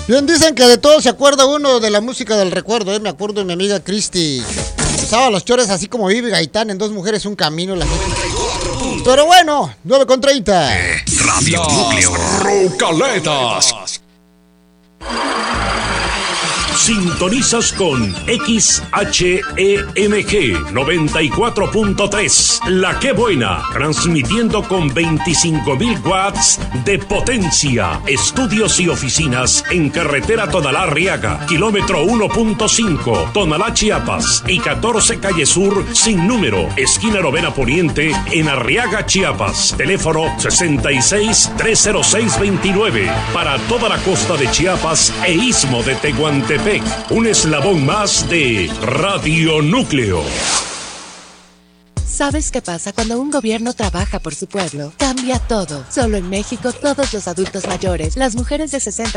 Bien, dicen que de todo se acuerda uno de la música del recuerdo, ¿eh? Me acuerdo de mi amiga Cristi. Usaba los chores así como Vivi Gaitán en Dos Mujeres, Un Camino. Pero bueno, 9:30. Radio Núcleo. Rocaletas. Sintonizas con XHEMG 94.3, La Qué Buena, transmitiendo con 25,000 watts de potencia. Estudios y oficinas en carretera Tonalá-Arriaga, kilómetro 1.5, Tonalá, Chiapas, y 14 Calle Sur, sin número, esquina Novena Poniente, en Arriaga, Chiapas. Teléfono 66-306-29, para toda la costa de Chiapas e istmo de Tehuantepec. Un eslabón más de Radio Núcleo. ¿Sabes qué pasa cuando un gobierno trabaja por su pueblo? Cambia todo. Solo en México, todos los adultos mayores, las mujeres de 60